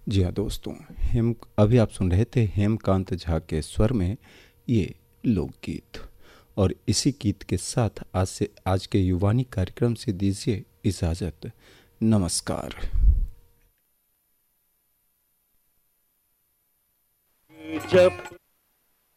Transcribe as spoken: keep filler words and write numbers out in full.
जी हाँ दोस्तों, हेम अभी आप सुन रहे थे हेमकांत झा के स्वर में ये लोकगीत। और इसी गीत के साथ आज से आज के युवानी कार्यक्रम से दीजिए इजाज़त। नमस्कार। जब